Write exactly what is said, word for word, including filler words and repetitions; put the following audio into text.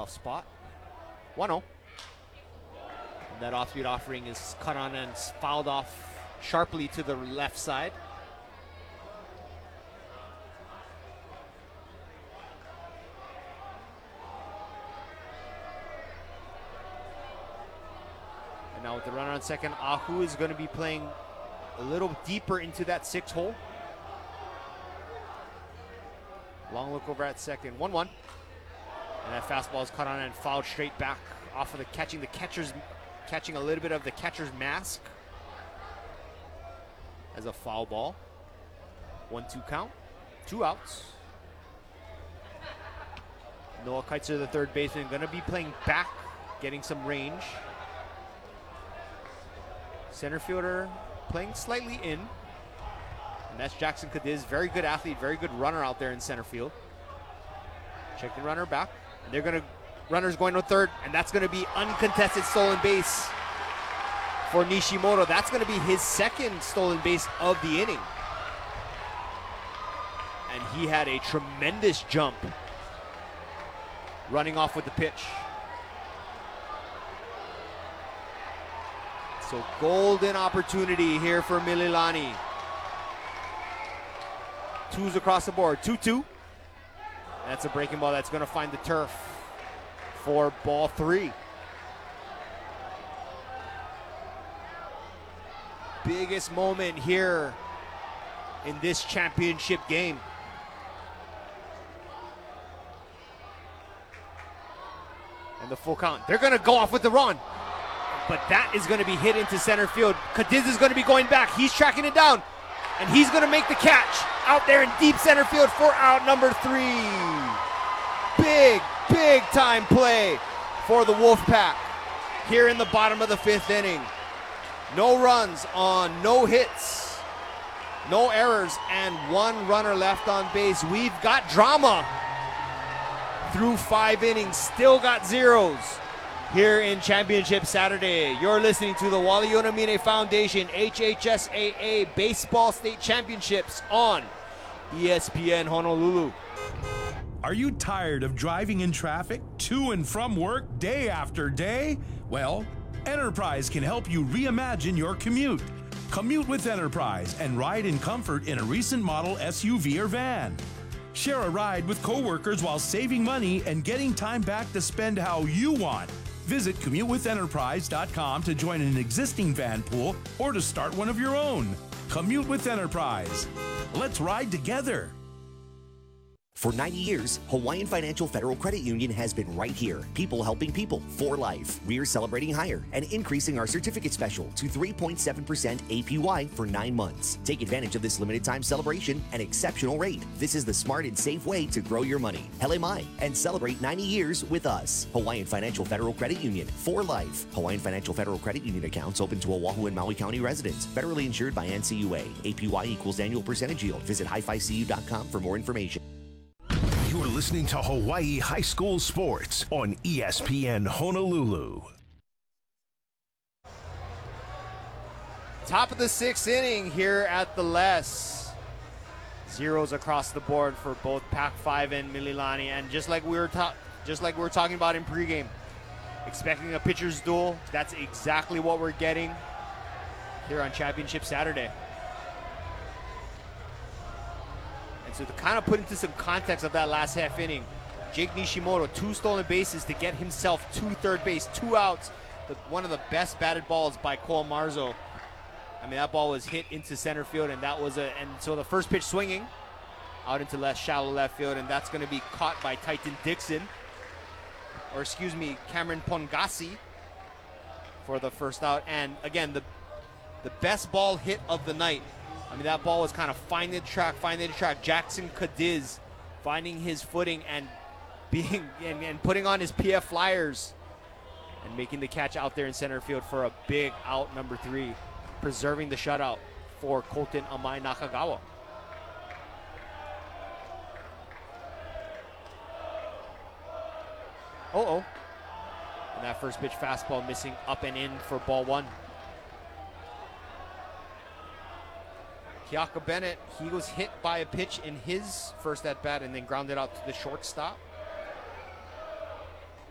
leadoff spot. one oh. And that off-speed offering is cut on and fouled off sharply to the left side. And now with the runner on second, Ahu is going to be playing a little deeper into that six hole. Long look over at second, one one. And that fastball is cut on and fouled straight back off of the catching the catcher's catching a little bit of the catcher's mask as a foul ball. one two count, two outs. Noah Keitzer, the third baseman, going to be playing back, getting some range. Center fielder playing slightly in. And that's Jackson Cadiz, very good athlete, very good runner out there in center field. Check the runner back. And they're going to, runner's going to third, and that's going to be uncontested stolen base for Nishimoto. That's going to be his second stolen base of the inning. And he had a tremendous jump running off with the pitch. So golden opportunity here for Mililani. Twos across the board, two two. That's a breaking ball that's going to find the turf for ball three. Biggest moment here in this championship game. And the full count. They're going to go off with the run. But that is going to be hit into center field. Cadiz is going to be going back. He's tracking it down. And he's going to make the catch out there in deep center field for out number three. Big, big time play for the Wolfpack here in the bottom of the fifth inning. No runs on no hits, no errors, and one runner left on base. We've got drama through five innings, still got zeros here in Championship Saturday. You're listening to the Wally Yonamine Foundation H H S A A Baseball State Championships on E S P N Honolulu. Are you tired of driving in traffic to and from work day after day? Well, Enterprise can help you reimagine your commute. Commute with Enterprise and ride in comfort in a recent model S U V or van. Share a ride with coworkers while saving money and getting time back to spend how you want. Visit commute with enterprise dot com to join an existing van pool or to start one of your own. Commute with Enterprise. Let's ride together. For ninety years, Hawaiian Financial Federal Credit Union has been right here. People helping people for life. We're celebrating higher and increasing our certificate special to three point seven percent A P Y for nine months. Take advantage of this limited time celebration and exceptional rate. This is the smart and safe way to grow your money. Hele mai, and celebrate ninety years with us. Hawaiian Financial Federal Credit Union for life. Hawaiian Financial Federal Credit Union accounts open to Oahu and Maui County residents. Federally insured by N C U A. A P Y equals annual percentage yield. Visit hi fi c u dot com for more information. You're listening to Hawaii High School Sports on E S P N Honolulu. Top of the sixth inning here at the Les. Zeros across the board for both Pac five and Mililani, and just like we were ta- just like we were talking about in pregame, expecting a pitcher's duel. That's exactly what we're getting here on Championship Saturday. So to kind of put into some context of that last half inning, Jake Nishimoto, two stolen bases to get himself to third base, two outs. The, one of the best batted balls by Cole Marzo. I mean, that ball was hit into center field, and that was a, and so the first pitch swinging out into left, shallow left field, and that's going to be caught by Titan Dixon, or excuse me, Cameron Pongasi for the first out. And again, the the best ball hit of the night. I mean, that ball was kind of finding the track, finding the track. Jackson Cadiz finding his footing and being and, and putting on his P F Flyers and making the catch out there in center field for a big out number three, preserving the shutout for Colton Amai Nakagawa. Uh-oh. And that first pitch fastball missing up and in for ball one. Kiaka Bennett, he was hit by a pitch in his first at-bat and then grounded out to the shortstop.